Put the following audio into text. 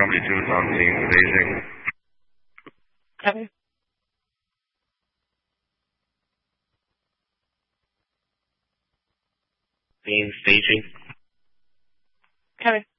Company 2 is on scene staging. Copy. Scene staging. Copy.